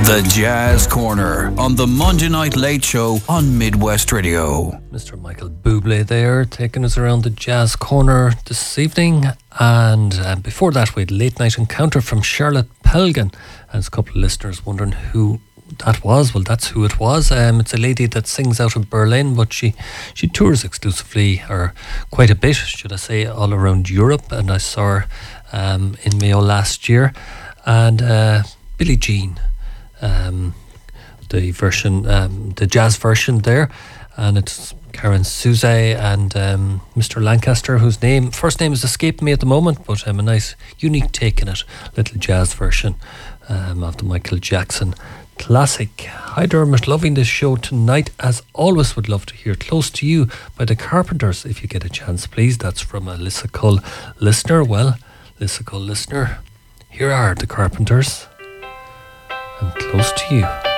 The Jazz Corner on the Monday Night Late Show on Midwest Radio. Mr. Michael Bublé there, taking us around the Jazz Corner this evening. And before that, we had Late Night Encounter from Charlotte Pelgan. And there's a couple of listeners wondering who that was. Well, that's who it was. It's a lady that sings out of Berlin, but she tours exclusively, or quite a bit, should I say, all around Europe. And I saw her in Mayo last year. And Billie Jean. The version, the jazz version there, and it's Karen Souze and Mr. Lancaster, whose first name is escaping me at the moment, but a nice unique take in it, little jazz version of the Michael Jackson classic. Hi Dermot, loving this show tonight as always. Would love to hear Close to You by the Carpenters if you get a chance, please. That's from a Lissacull listener. Well, Lissacull listener, here are the Carpenters and Close to You.